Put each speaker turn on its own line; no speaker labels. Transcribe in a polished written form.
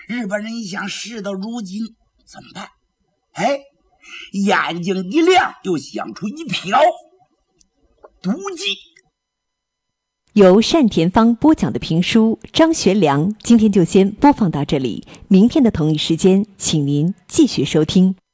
日本人一想，事到如今怎么办？哎，眼睛一亮，就想出一条毒计。
由单田芳播讲的评书《张学良》，今天就先播放到这里。明天的同一时间，请您继续收听。